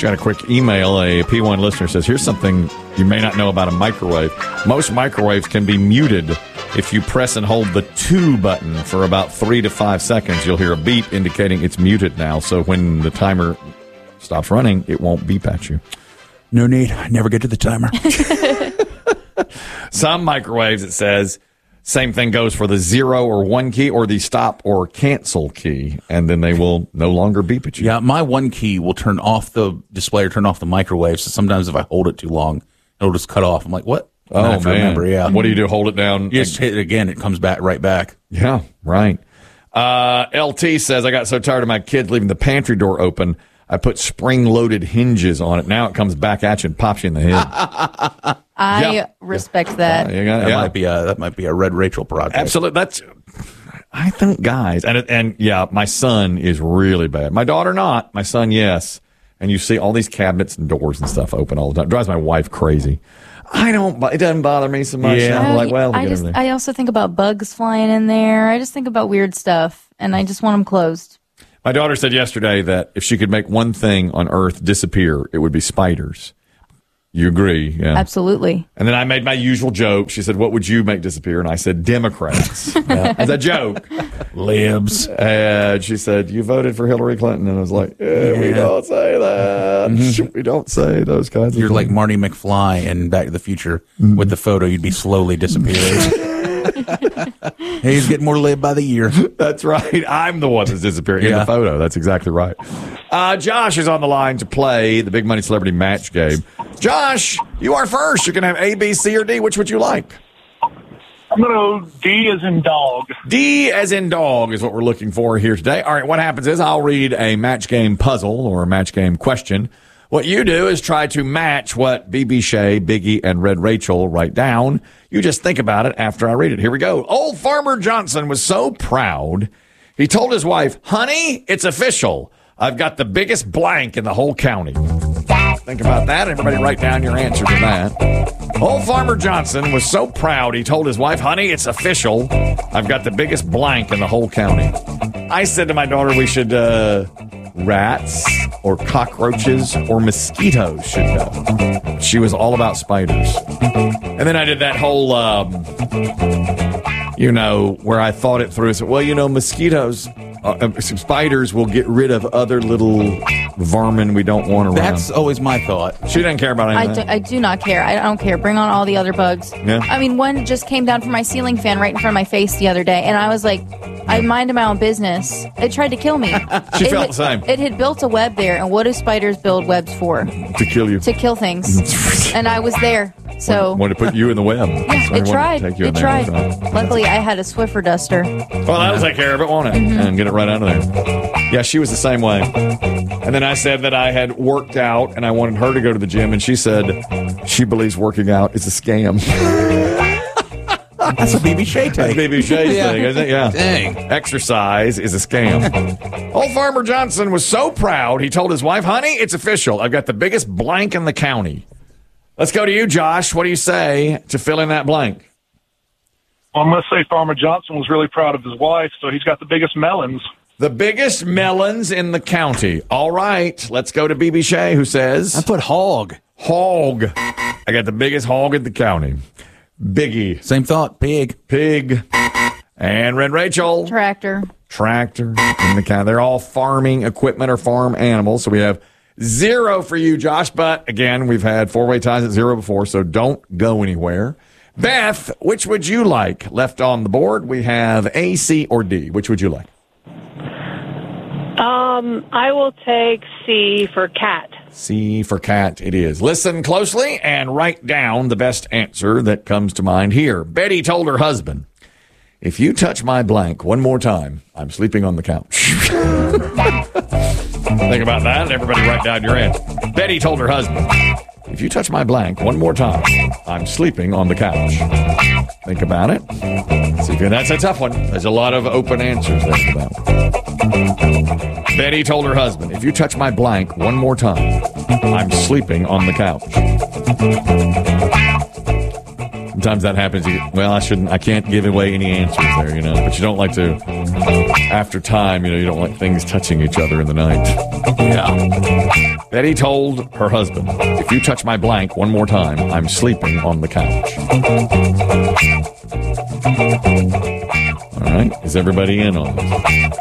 Got a quick email. A P1 listener says, here's something you may not know about a microwave. Most microwaves can be muted. If you press and hold the to button for about 3 to 5 seconds, you'll hear a beep indicating it's muted now. So when the timer stops running, it won't beep at you. No need. I never get to the timer. Some microwaves, it says, same thing goes for the 0 or 1 key or the stop or cancel key, and then they will no longer beep at you. Yeah, my 1 key will turn off the display or turn off the microwave. So sometimes if I hold it too long, it'll just cut off. I'm like, what? Oh, man. Remember, yeah. What do you do? Hold it down? You just hit it again. It comes back right back. Yeah, right. LT says, I got so tired of my kids leaving the pantry door open, I put spring-loaded hinges on it. Now it comes back at you and pops you in the head. I respect that. That might be a Red Rachel project. Absolutely. I think, guys, and yeah, my son is really bad. My daughter not. My son, yes. And you see all these cabinets and doors and stuff open all the time. It drives my wife crazy. It doesn't bother me so much. Yeah. I'm like, well, I also think about bugs flying in there. I just think about weird stuff, and I just want them closed. My daughter said yesterday that if she could make one thing on Earth disappear, it would be spiders. You agree? Yeah. Absolutely. And then I made my usual joke. She said, what would you make disappear? And I said, Democrats. As a joke. Libs. And she said, you voted for Hillary Clinton. And I was like, we don't say that. Mm-hmm. We don't say those kinds of things. You're like Marty McFly in Back to the Future. Mm-hmm. With the photo, you'd be slowly disappearing. He's getting more lib by the year. That's right. I'm the one that's disappearing in the photo. That's exactly right. Josh is on the line to play the Big Money Celebrity Match game. Josh, you are first. You can have A, B, C, or D. Which would you like? I'm going to go D as in dog. D as in dog is what we're looking for here today. All right, what happens is I'll read a match game puzzle or a match game question. What you do is try to match what BB Shea, Biggie, and Red Rachel write down. You just think about it after I read it. Here we go. Old Farmer Johnson was so proud, he told his wife, honey, it's official. I've got the biggest blank in the whole county. Think about that. Everybody write down your answer to that. Old Farmer Johnson was so proud, he told his wife, honey, it's official. I've got the biggest blank in the whole county. I said to my daughter we should, rats or cockroaches or mosquitoes should go. She was all about spiders. And then I did that whole, where I thought it through. So, mosquitoes, spiders will get rid of other little vermin we don't want around. That's always my thought. She didn't care about anything. I do not care. I don't care. Bring on all the other bugs. Yeah. I mean, one just came down from my ceiling fan right in front of my face the other day, and I was like, I minded my own business. It tried to kill me. She felt the same. It had built a web there, and what do spiders build webs for? To kill you. To kill things. And I was there. So wanted to put you in the web. Yeah, it tried. It tried. Luckily, I had a Swiffer duster. Well, that'll take care of it, won't it? Mm-hmm. And get it right out of there. Yeah, she was the same way. And then I said that I had worked out and I wanted her to go to the gym, and she said she believes working out is a scam. That's a BB Shea take. That's BB Shea's thing, isn't it? Yeah. Dang. Exercise is a scam. Old Farmer Johnson was so proud, he told his wife, honey, it's official. I've got the biggest blank in the county. Let's go to you, Josh. What do you say to fill in that blank? Well, I'm going to say Farmer Johnson was really proud of his wife, so he's got the biggest melons. The biggest melons in the county. All right. Let's go to BB Shea, who says... I put hog. Hog. I got the biggest hog in the county. Biggie. Same thought. Pig. And Red Rachel. Tractor in the county. They're all farming equipment or farm animals. So we have 0 for you, Josh. But again, we've had 4-way ties at 0 before, so don't go anywhere. Beth, which would you like? Left on the board, we have A, C, or D. Which would you like? I will take C for cat. C for cat it is. Listen closely and write down the best answer that comes to mind here. Betty told her husband, if you touch my blank one more time, I'm sleeping on the couch. Think about that. Everybody write down your answer. Betty told her husband, if you touch my blank one more time, I'm sleeping on the couch. Think about it. See if that's a tough one. There's a lot of open answers there for that. Betty told her husband, if you touch my blank one more time, I'm sleeping on the couch. Sometimes that happens. I can't give away any answers there, but you don't like to, after time, you don't like things touching each other in the night. Yeah. Betty told her husband, if you touch my blank one more time, I'm sleeping on the couch. All right. Is everybody in on this?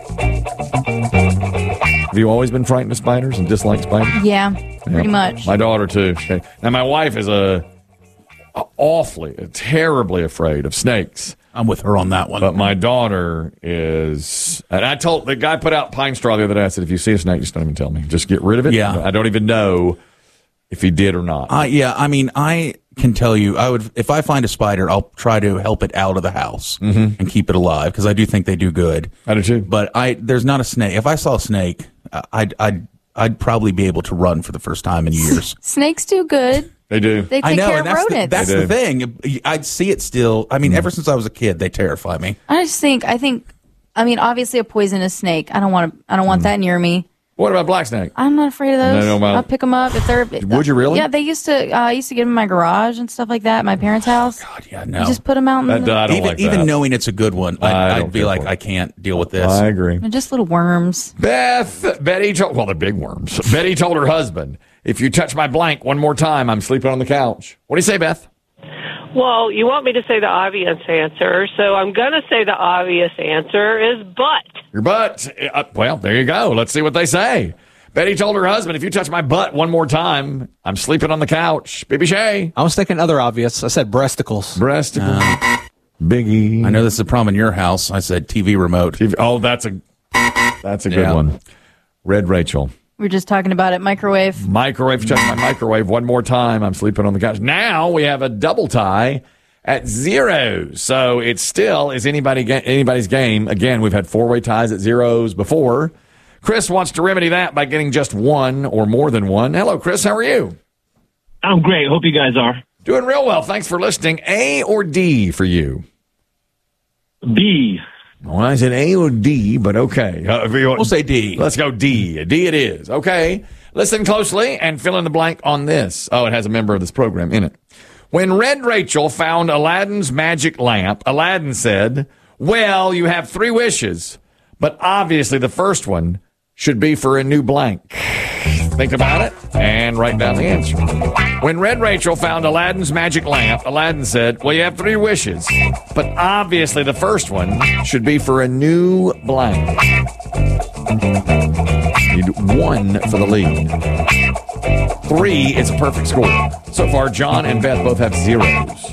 Have you always been frightened of spiders and disliked spiders? Yeah, pretty much. My daughter, too. Now, my wife is terribly afraid of snakes. I'm with her on that one. But my daughter is, and I told the guy put out pine straw the other day. I said, if you see a snake, just don't even tell me. Just get rid of it. Yeah. I don't even know if he did or not. I can tell you, if I find a spider, I'll try to help it out of the house and keep it alive because I do think they do good. I do too. But there's not a snake. If I saw a snake, I'd probably be able to run for the first time in years. Snakes do good. They do. They take care of rodents. That's the thing. I'd see it still. Ever since I was a kid, they terrify me. I think, obviously a poisonous snake. I don't want that near me. What about black snake? I'm not afraid of those. No, I'll pick them up if they're. Would you really? Yeah, they used to. I used to get them in my garage and stuff like that at my parents' house. God, yeah, no. You just put them out. I don't like that. Even knowing it's a good one, I'd be like, I can't deal with this. I agree. They're just little worms. Betty told, they're big worms. Betty told her husband, if you touch my blank one more time, I'm sleeping on the couch. What do you say, Beth? Well, you want me to say the obvious answer, so I'm going to say the obvious answer is butt. Your butt. Well, there you go. Let's see what they say. Betty told her husband, if you touch my butt one more time, I'm sleeping on the couch. Bibi Shay. I was thinking other obvious. I said breasticles. Biggie. I know this is a problem in your house. I said TV remote. Oh, that's a good one. Red Rachel. We were just talking about it. Microwave. Microwave. Touch my microwave one more time. I'm sleeping on the couch. Now we have a double tie at 0. So it still is anybody's game. Again, we've had 4-way ties at 0s before. Chris wants to remedy that by getting just one or more than one. Hello, Chris. How are you? I'm great. Hope you guys are. Doing real well. Thanks for listening. A or D for you? B. Well, I said A or D, but okay. We'll say D. Let's go D. D it is. Okay. Listen closely and fill in the blank on this. Oh, it has a member of this program in it. When Red Rachel found Aladdin's magic lamp, Aladdin said, well, you have 3 wishes, but obviously the first one should be for a new blank. Think about it and write down the answer. When Red Rachel found Aladdin's magic lamp, Aladdin said, well, you have 3 wishes, but obviously the first one should be for a new blank. Need 1 for the lead. 3 is a perfect score. So far, John and Beth both have 0s.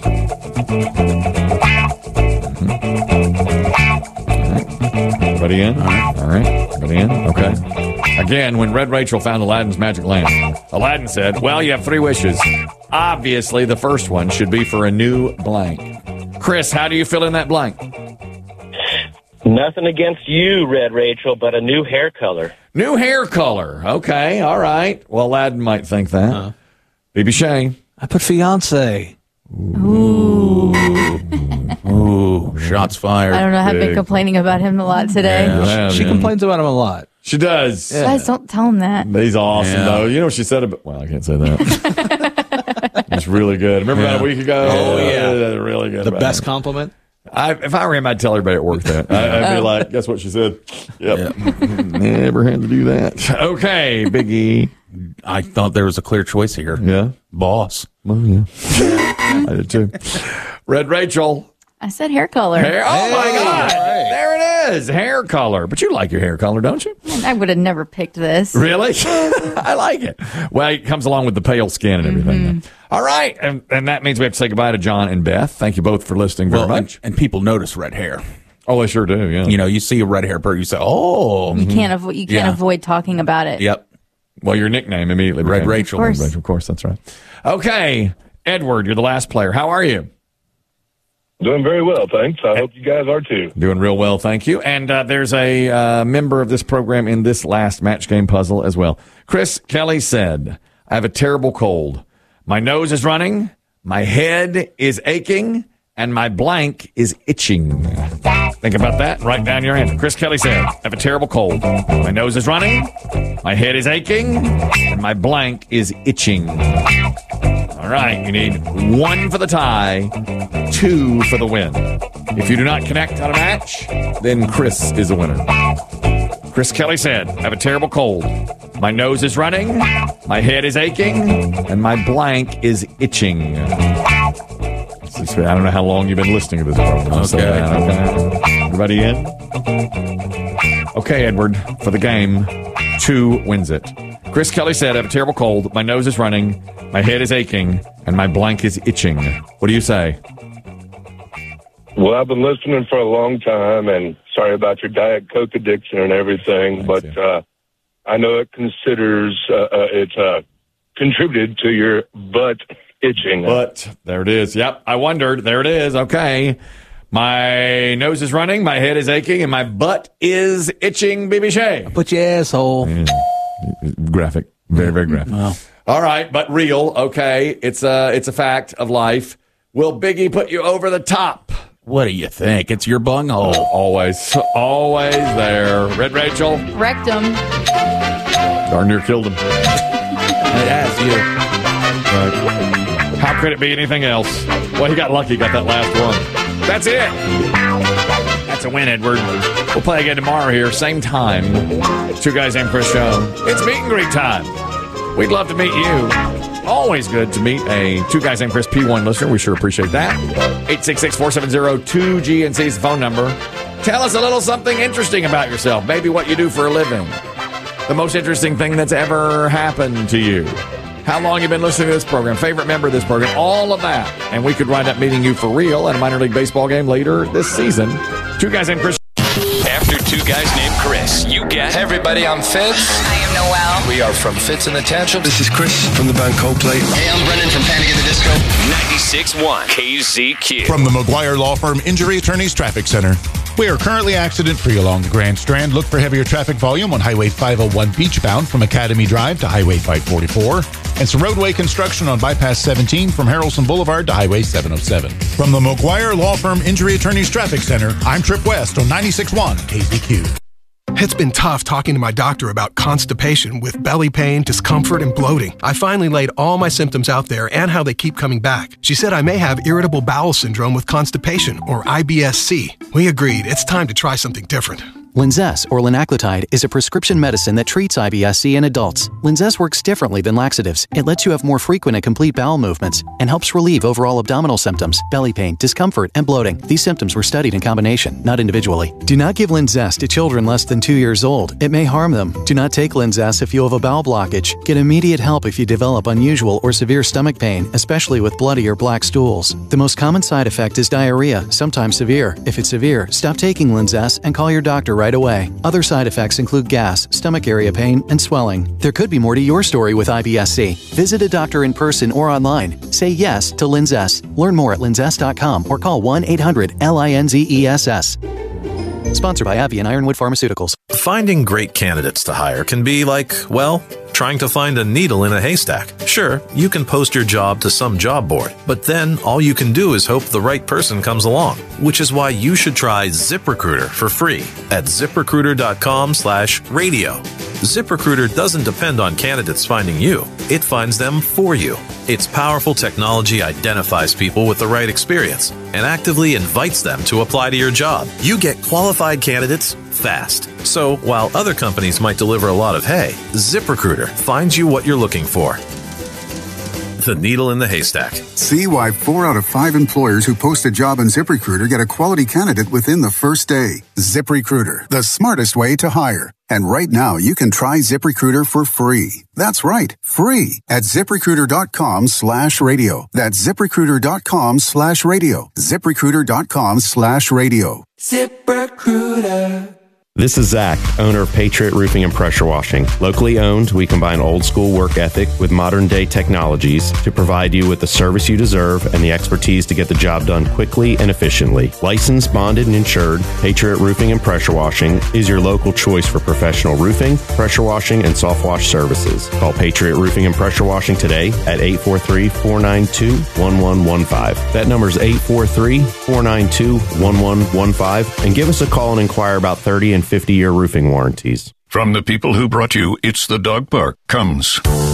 Everybody in? All right. Everybody in? Okay. Again, when Red Rachel found Aladdin's magic lamp, Aladdin said, well, you have 3 wishes. Obviously, the first one should be for a new blank. Chris, how do you fill in that blank? Nothing against you, Red Rachel, but a new hair color. New hair color. Okay. All right. Well, Aladdin might think that. Bibi Shay. I put fiance. Ooh, shots fired. I don't know. I've been complaining about him a lot today. Yeah, She complains about him a lot. She does. You guys, don't tell him that. He's awesome, Yeah. though. You know what she said about... Well, I can't say that. It's really good. Remember about a week ago? Oh, yeah. Really good. The about best him. compliment. If I were him, I'd tell everybody at work that. I'd be like, guess what she said? Yep. Never had to do that. Okay, Big E. I thought there was a clear choice here. Yeah. Boss. Well, yeah. I did too. Red Rachel. I said hair color. Hair. Oh, my God. right. There it is. Hair color. But you like your hair color, don't you? I would have never picked this. Really? I like it. Well, it comes along with the pale skin and everything. All right. And that means we have to say goodbye to John and Beth. Thank you both for listening very much. And people notice red hair. Oh, they sure do, yeah. You know, you see a red hair bird, you say, oh. You can't avoid talking about it. Yep. Well, your nickname immediately Red became Rachel. Of course. Red Rachel, of course, that's right. Okay. Edward, you're the last player. How are you? Doing very well, thanks. I hope you guys are too. Doing real well, thank you. And there's a member of this program in this last match game puzzle as well. Chris Kelly said, I have a terrible cold. My nose is running, my head is aching, and my blank is itching. Think about that and write down your answer. Chris Kelly said, I have a terrible cold. My nose is running, my head is aching, and my blank is itching. All All right, you need 1 for the tie, 2 for the win. If you do not connect on a match, then Chris is a winner. Chris Kelly said, I have a terrible cold. My nose is running, my head is aching, and my blank is itching. I don't know how long you've been listening to this program. Okay. Everybody in? Okay, Edward, for the game, 2 wins it. Chris Kelly said, I have a terrible cold. My nose is running, my head is aching, and my blank is itching. What do you say? Well, I've been listening for a long time, and sorry about your Diet Coke addiction and everything, but I know it contributed to your butt itching. But there it is. Yep, I wondered. There it is. Okay. My nose is running, my head is aching, and my butt is itching, BB Shea. Put your asshole. Graphic. Very, very graphic. Wow. All right, but real. Okay. It's a fact of life. Will Biggie put you over the top? What do you think? It's your bunghole. Always there. Red Rachel. Wrecked him. Darn near killed him. That's you. Right. How could it be anything else? Well, he got lucky. Got that last one. That's it. That's a win, Edward. We'll play again tomorrow here, same time. Two Guys Named Chris show. It's meet and greet time. We'd love to meet you. Always good to meet a Two Guys Named Chris P1 listener. We sure appreciate that. 866-470-2GNC is the phone number. Tell us a little something interesting about yourself. Maybe what you do for a living. The most interesting thing that's ever happened to you. How long you've been listening to this program. Favorite member of this program. All of that. And we could wind up meeting you for real at a minor league baseball game later this season. Two Guys Named Chris. After Two Guys Named Chris, you get... Hey everybody, I'm Fitz. I am Noel. We are from Fitz and the Tantrums. This is Chris from the band Coldplay. Hey, I'm Brendan from Panic at the Disco. 96.1 KZQ. From the McGuire Law Firm Injury Attorneys Traffic Center. We are currently accident-free along the Grand Strand. Look for heavier traffic volume on Highway 501 beachbound from Academy Drive to Highway 544. And some roadway construction on Bypass 17 from Harrelson Boulevard to Highway 707. From the McGuire Law Firm Injury Attorneys Traffic Center, I'm Trip West on 96.1 KZQ. It's been tough talking to my doctor about constipation with belly pain, discomfort, and bloating. I finally laid all my symptoms out there and how they keep coming back. She said I may have irritable bowel syndrome with constipation, or IBS-C. We agreed it's time to try something different. Linzess, or linaclotide, is a prescription medicine that treats IBS-C in adults. Linzess works differently than laxatives. It lets you have more frequent and complete bowel movements and helps relieve overall abdominal symptoms, belly pain, discomfort, and bloating. These symptoms were studied in combination, not individually. Do not give Linzess to children less than 2 years old. It may harm them. Do not take Linzess if you have a bowel blockage. Get immediate help if you develop unusual or severe stomach pain, especially with bloody or black stools. The most common side effect is diarrhea, sometimes severe. If it's severe, stop taking Linzess and call your doctor right away. Other side effects include gas, stomach area pain, and swelling. There could be more to your story with IBS-C. Visit a doctor in person or online. Say yes to Linzess. Learn more at linzess.com or call 1-800-LINZESS. Sponsored by AbbVie and Ironwood Pharmaceuticals. Finding great candidates to hire can be like, well, trying to find a needle in a haystack. Sure, you can post your job to some job board, but then all you can do is hope the right person comes along, which is why you should try ZipRecruiter for free at ZipRecruiter.com/radio. ZipRecruiter doesn't depend on candidates finding you. It finds them for you. Its powerful technology identifies people with the right experience and actively invites them to apply to your job. You get qualified candidates fast. So while other companies might deliver a lot of hay, ZipRecruiter finds you what you're looking for. The needle in the haystack. See why 4 out of 5 employers who post a job on ZipRecruiter get a quality candidate within the first day. ZipRecruiter, the smartest way to hire. And right now, you can try ZipRecruiter for free. That's right, free at ZipRecruiter.com/radio. That's ZipRecruiter.com/radio. ZipRecruiter.com/radio. ZipRecruiter. This is Zach, owner of Patriot Roofing and Pressure Washing. Locally owned, we combine old school work ethic with modern day technologies to provide you with the service you deserve and the expertise to get the job done quickly and efficiently. Licensed, bonded, and insured, Patriot Roofing and Pressure Washing is your local choice for professional roofing, pressure washing, and soft wash services. Call Patriot Roofing and Pressure Washing today at 843-492-1115. That number is 843-492-1115, and give us a call and inquire about 30 and 50-year roofing warranties. From the people who brought you It's the Dog Park comes